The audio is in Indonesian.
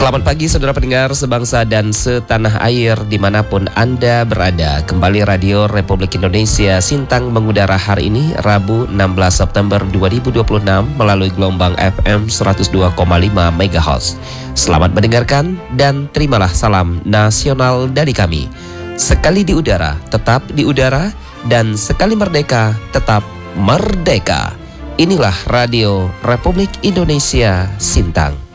Selamat pagi saudara pendengar sebangsa dan setanah air dimanapun Anda berada. Kembali Radio Republik Indonesia Sintang mengudara hari ini Rabu 16 September 2026 melalui gelombang FM 102,5 MHz. Selamat mendengarkan dan terimalah salam nasional dari kami. Sekali di udara, tetap di udara, dan sekali merdeka, tetap merdeka. Inilah Radio Republik Indonesia Sintang.